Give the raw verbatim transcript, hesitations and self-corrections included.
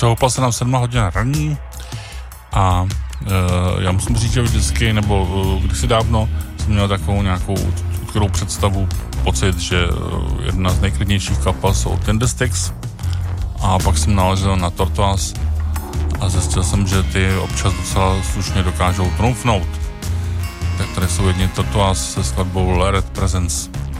přehoupal se nám sedm hodin raní a e, já musím říct, že vždycky, nebo e, kdysi dávno jsem měl takovou nějakou utkvělou představu, pocit, že jedna z nejklidnějších kapel jsou Tindersticks a pak jsem naležel na Tortoise a zjistil jsem, že ty občas docela slušně dokážou trumfnout. Tak tady jsou jedni Tortoise se skladbou Lared Presence.